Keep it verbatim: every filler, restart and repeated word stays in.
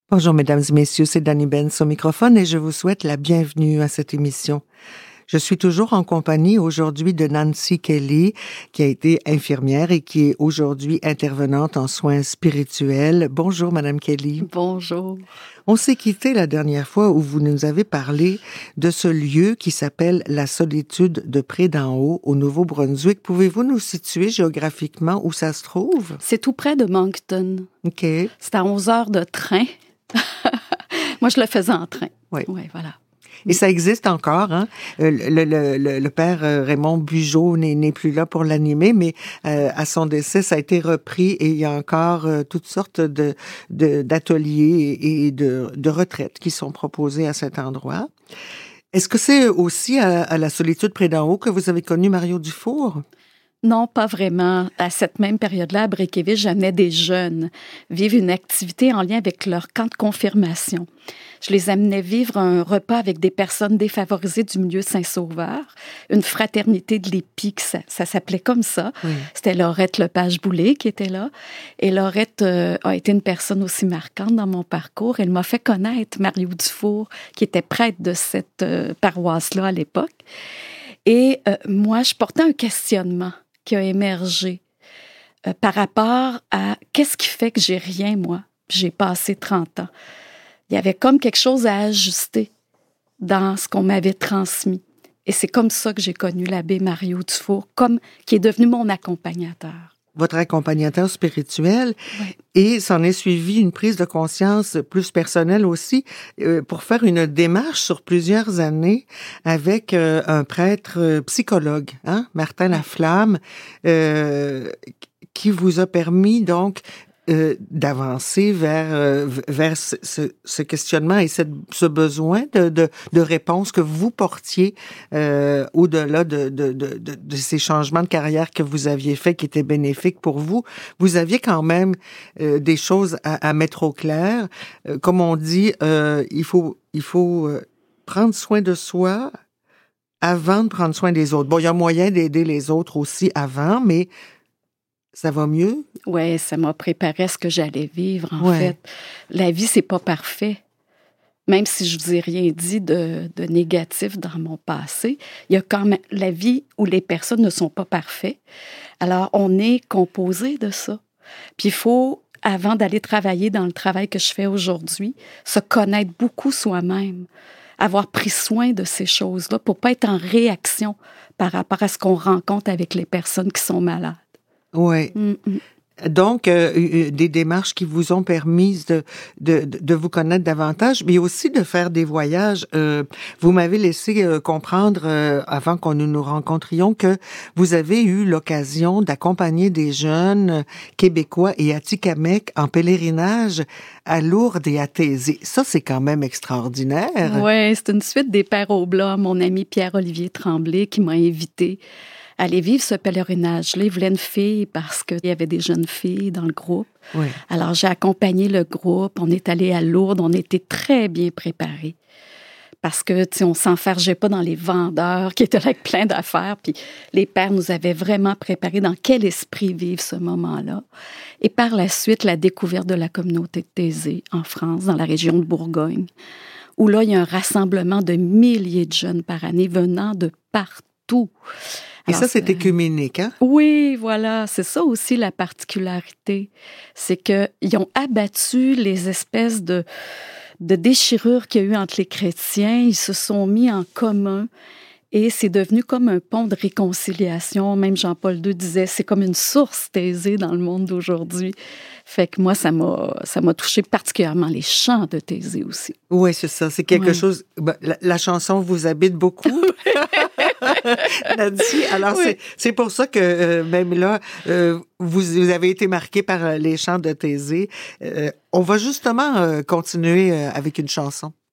Bonjour mesdames et messieurs, c'est Dani Benz au microphone et je vous souhaite la bienvenue à cette émission. Je suis toujours en compagnie aujourd'hui de Nancy Kelly, qui a été infirmière et qui est aujourd'hui intervenante en soins spirituels. Bonjour Madame Kelly. Bonjour. On s'est quitté la dernière fois où vous nous avez parlé de ce lieu qui s'appelle la Solitude de Près d'en Haut au Nouveau-Brunswick. Pouvez-vous nous situer géographiquement où ça se trouve? C'est tout près de Moncton. OK. C'est à onze heures de train. Moi, je le faisais en train. Oui. Oui, voilà. Et ça existe encore, hein? Le, le, le, le père Raymond Bugeaud n'est, n'est plus là pour l'animer, mais euh, à son décès, ça a été repris et il y a encore euh, toutes sortes de, de, d'ateliers et de, de retraites qui sont proposés à cet endroit. Est-ce que c'est aussi à, à la Solitude Près d'en Haut que vous avez connu Mario Dufour? Non, pas vraiment. À cette même période-là, à Brékéville, j'amenais des jeunes vivre une activité en lien avec leur camp de confirmation. Je les amenais vivre un repas avec des personnes défavorisées du milieu Saint-Sauveur, une fraternité de l'épi, ça, ça s'appelait comme ça. Oui. C'était Laurette Lepage-Boulay qui était là. Et Laurette euh, a été une personne aussi marquante dans mon parcours. Elle m'a fait connaître Mario Dufour, qui était prêtre de cette euh, paroisse-là à l'époque. Et euh, moi, je portais un questionnement qui a émergé euh, par rapport à qu'est-ce qui fait que j'ai rien, moi. J'ai passé trente ans. Il y avait comme quelque chose à ajuster dans ce qu'on m'avait transmis. Et c'est comme ça que j'ai connu l'abbé Mario Dufour, comme qui est devenu mon accompagnateur. Votre accompagnateur spirituel. Oui. Et s'en est suivi une prise de conscience plus personnelle aussi euh, pour faire une démarche sur plusieurs années avec euh, un prêtre euh, psychologue, hein, Martin Laflamme, euh, qui vous a permis donc Euh, d'avancer vers euh, vers ce, ce, ce questionnement et cette, ce besoin de, de, de réponse que vous portiez euh, au-delà de, de, de, de, de ces changements de carrière que vous aviez faits qui étaient bénéfiques pour vous. Vous aviez quand même euh, des choses à, à mettre au clair. Euh, comme on dit, euh, il faut, il faut euh, prendre soin de soi avant de prendre soin des autres. Bon, il y a moyen d'aider les autres aussi avant, mais ça va mieux? Oui, ça m'a préparé à ce que j'allais vivre, en ouais. fait. La vie, c'est pas parfait. Même si je vous ai rien dit de, de négatif dans mon passé, il y a quand même la vie où les personnes ne sont pas parfaites. Alors, on est composé de ça. Puis il faut, avant d'aller travailler dans le travail que je fais aujourd'hui, se connaître beaucoup soi-même, avoir pris soin de ces choses-là pour pas être en réaction par rapport à ce qu'on rencontre avec les personnes qui sont malades. Oui. Mm-hmm. Donc, euh, des démarches qui vous ont permis de, de, de vous connaître davantage, mais aussi de faire des voyages. Euh, vous m'avez laissé euh, comprendre, euh, avant qu'on nous nous rencontrions, que vous avez eu l'occasion d'accompagner des jeunes Québécois et Atikamekw en pèlerinage à Lourdes et à Thésée. Ça, c'est quand même extraordinaire. Oui, c'est une suite des Pères Oblats, mon ami Pierre-Olivier Tremblay qui m'a invité aller vivre ce pèlerinage-là. Il voulait une fille parce qu'il y avait des jeunes filles dans le groupe. Oui. Alors, j'ai accompagné le groupe. On est allé à Lourdes. On était très bien préparés. Parce que, tu sais, on s'enfargeait pas dans les vendeurs qui étaient là avec plein d'affaires. Puis les pères nous avaient vraiment préparés dans quel esprit vivre ce moment-là. Et par la suite, la découverte de la communauté de Thésée en France, dans la région de Bourgogne, où là, il y a un rassemblement de milliers de jeunes par année venant de partout. Et alors, ça, c'est écuménique, hein? Oui, voilà. C'est ça aussi la particularité. C'est qu'ils ont abattu les espèces de, de déchirures qu'il y a eu entre les chrétiens. Ils se sont mis en commun et c'est devenu comme un pont de réconciliation. Même Jean-Paul deux disait, c'est comme une source Thésée dans le monde d'aujourd'hui. Fait que moi, ça m'a, ça m'a touché particulièrement les chants de Thésée aussi. Oui, c'est ça. C'est quelque oui. chose... Ben, la, la chanson vous habite beaucoup. Nancy, alors oui. c'est, c'est pour ça que euh, même là, euh, vous, vous avez été marqué par euh, les chants de Thésée. Euh, on va justement euh, continuer euh, avec une chanson.